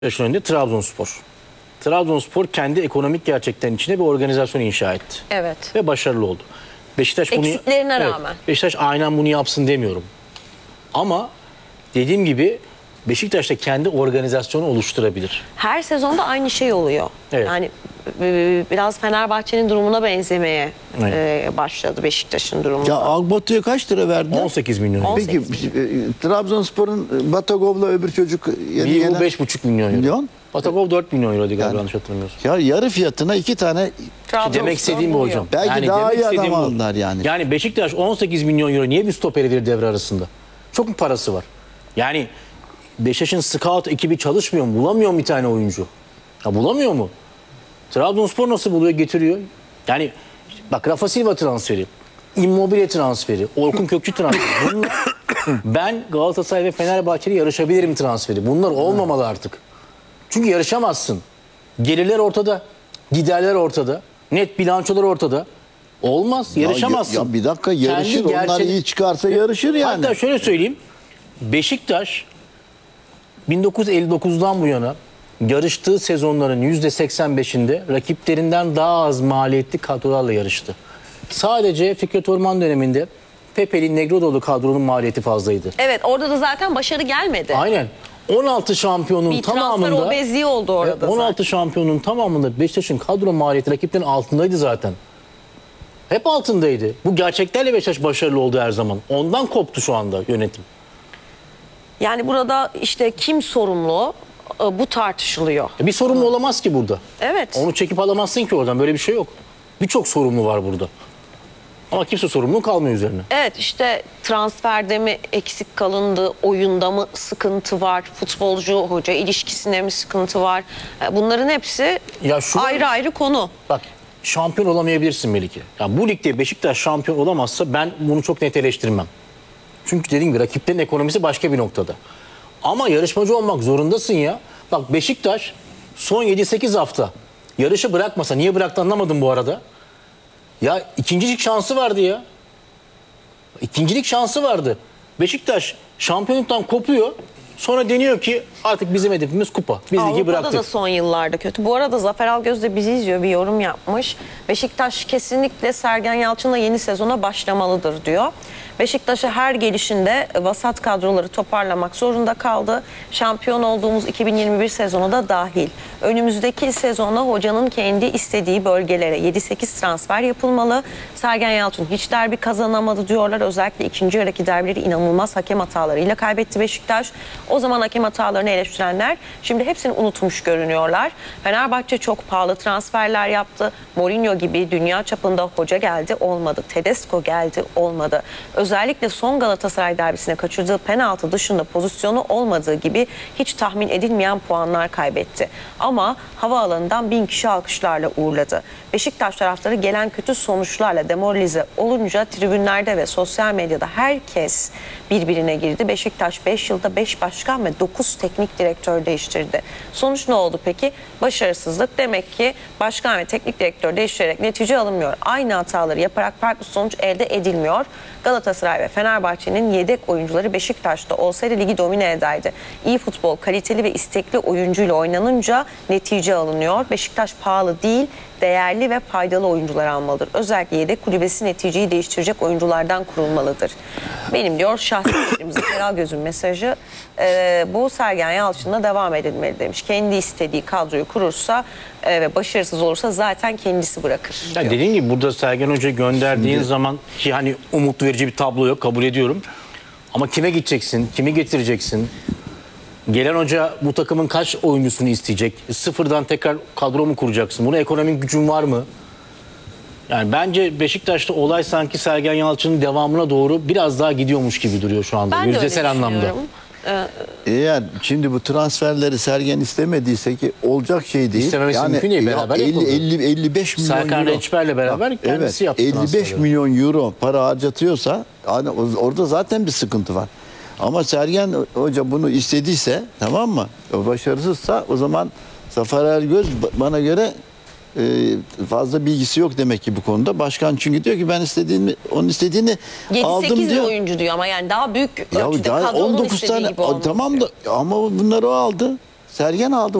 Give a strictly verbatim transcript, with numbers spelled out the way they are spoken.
Yaşın önünde Trabzonspor. Trabzonspor kendi ekonomik gerçeklerin içine bir organizasyon inşa etti. Evet. Ve başarılı oldu. Beşiktaş bunu Eksiklerine evet, rağmen. Beşiktaş aynen bunu yapsın demiyorum. Ama dediğim gibi Beşiktaş da kendi organizasyonu oluşturabilir. Her sezonda aynı şey oluyor. Evet. Yani e, biraz Fenerbahçe'nin durumuna benzemeye Evet. e, başladı Beşiktaş'ın durumu. Ya Agbatu'ya kaç lira verdi? on sekiz milyon. on Peki sekiz e, Trabzonspor'un Batagov'la öbür çocuk yeni Bir bu gelen- beş buçuk milyon euro. Milyon? Batagov dört milyon euro galiba Yani- yanlış hatırlamıyorsun. Ya yarı fiyatına iki tane Trabzonspor Demek istediğim bu buluyor. hocam. Belki daha demek iyi istediğim adam bu. aldılar yani. Yani Beşiktaş on sekiz milyon euro niye bir stoperi verir devre arasında? Çok mu parası var? Yani Beşiktaş'ın scout ekibi çalışmıyor mu? Bulamıyor mu bir tane oyuncu? Ya bulamıyor mu? Trabzonspor nasıl buluyor, getiriyor? Yani bak Rafa Silva transferi, Immobile transferi, Orkun Kökçü transferi. Bunlar, ben Galatasaray ve Fenerbahçe'yle yarışabilirim transferi. Bunlar olmamalı artık. Çünkü yarışamazsın. Gelirler ortada, giderler ortada, net bilançolar ortada. Olmaz, yarışamazsın. Ya, ya bir dakika yarışır. Kendi Onlar gerçek- iyi çıkarsa yarışır yani. Hatta şöyle söyleyeyim. Beşiktaş bin dokuz yüz elli dokuzdan bu yana yarıştığı sezonların yüzde seksen beşinde rakiplerinden daha az maliyetli kadrolarla yarıştı. Sadece Fikret Orman döneminde Pepe'li Negredo'lu kadronun maliyeti fazlaydı. Evet, orada da zaten başarı gelmedi. Aynen. on altı şampiyonun Bir transfer tamamında obezliği oldu orada on altı zaten. şampiyonun tamamında Beşiktaş'ın kadro maliyeti rakiplerin altındaydı zaten. Hep altındaydı. Bu gerçeklerle Beşiktaş başarılı oldu her zaman. Ondan koptu şu anda yönetim. Yani burada işte kim sorumlu e, bu tartışılıyor. Bir sorumlu olamaz ki burada. Evet. Onu çekip alamazsın ki oradan. Böyle bir şey yok. Birçok sorumlu var burada. Ama kimse sorumlu kalmıyor üzerine. Evet, işte transferde mi eksik kalındı, oyunda mı sıkıntı var, futbolcu hoca ilişkisinde mi sıkıntı var? E, Bunların hepsi Ya şu- ayrı ayrı konu. Bak şampiyon olamayabilirsin Melike. Ya bu ligde Beşiktaş şampiyon olamazsa ben bunu çok net eleştirmem. Çünkü dediğim gibi rakiplerin ekonomisi başka bir noktada. Ama yarışmacı olmak zorundasın ya. Bak Beşiktaş son yedi sekiz hafta yarışı bırakmasa, niye bıraktı anlamadım bu arada. Ya ikincilik şansı vardı ya. İkincilik şansı vardı. Beşiktaş şampiyonluktan kopuyor. Sonra deniyor ki artık bizim hedefimiz kupa. Biz ligi Avrupa'da bıraktık. da son yıllarda kötü. Bu arada Zafer Algöz de bizi izliyor, bir yorum yapmış. Beşiktaş kesinlikle Sergen Yalçın'la yeni sezona başlamalıdır diyor. Beşiktaş'a her gelişinde vasat kadroları toparlamak zorunda kaldı. Şampiyon olduğumuz iki bin yirmi bir sezonu da dahil. Önümüzdeki sezona hocanın kendi istediği bölgelere yedi sekiz transfer yapılmalı. Sergen Yalçın hiç derbi kazanamadı diyorlar. Özellikle ikinci yarıdaki derbileri inanılmaz hakem hatalarıyla kaybetti Beşiktaş. O zaman hakem hatalarını eleştirenler şimdi hepsini unutmuş görünüyorlar. Fenerbahçe çok pahalı transferler yaptı. Mourinho gibi dünya çapında hoca geldi, olmadı. Tedesco geldi, olmadı. Özellikle son Galatasaray derbisine kaçırdığı penaltı dışında pozisyonu olmadığı gibi hiç tahmin edilmeyen puanlar kaybetti. Ama havaalanından bin kişi alkışlarla uğurladı. Beşiktaş taraftarı gelen kötü sonuçlarla demoralize olunca tribünlerde ve sosyal medyada herkes birbirine girdi. Beşiktaş beş yılda beş başkan ve dokuz teknik direktör değiştirdi. Sonuç ne oldu peki? Başarısızlık. Demek ki başkan ve teknik direktör değiştirerek netice alınmıyor. Aynı hataları yaparak farklı sonuç elde edilmiyor. Galatasaray ve Fenerbahçe'nin yedek oyuncuları Beşiktaş'ta olsaydı ligi domine ederdi. İyi futbol, kaliteli ve istekli oyuncuyla oynanınca netice alınıyor. Beşiktaş pahalı değil, değerli ve faydalı oyuncular almalıdır. Özellikle yedek kulübesi neticeyi değiştirecek oyunculardan kurulmalıdır. Benim diyor şahsi fikrimiz Zafer Göz'ün mesajı e, bu Sergen Yalçın'la devam edilmeli demiş. Kendi istediği kadroyu kurursa e, ve başarısız olursa zaten kendisi bırakır. Ya diyor. dediğim gibi burada Sergen Hoca gönderdiğin Şimdi- zaman ki hani umut verici bir tablo yok, kabul ediyorum. Ama kime gideceksin, kimi getireceksin? Gelen hoca bu takımın kaç oyuncusunu isteyecek? Sıfırdan tekrar kadro mu kuracaksın? Buna ekonomik gücün var mı? Yani bence Beşiktaş'ta olay sanki Sergen Yalçın'ın devamına doğru biraz daha gidiyormuş gibi duruyor şu anda. Ben de öyle Yüzdesel anlamda. düşünüyorum. Eğer şimdi bu transferleri Sergen istemediyse ki olacak şey değil. İstememesi mümkün değil, ya beraber elli, yapıldı. elli, elli beş milyon Serkan euro. Reçber'le beraber kendisi evet, yaptı elli beş transferleri. milyon euro para harcatıyorsa hani orada zaten bir sıkıntı var. Ama Sergen Hoca bunu istediyse, tamam mı? O başarısızsa o zaman Zafer Algöz bana göre e, fazla bilgisi yok demek ki bu konuda. Başkan çünkü diyor ki ben istediğimi, onun istediğini aldım yedi sekiz diyor. oyuncu diyor ama yani daha büyük Ya ölçüde daha kadronun on dokuz istediği tane gibi olmuş tamam diyor. da ama bunları o aldı. Sergen aldı.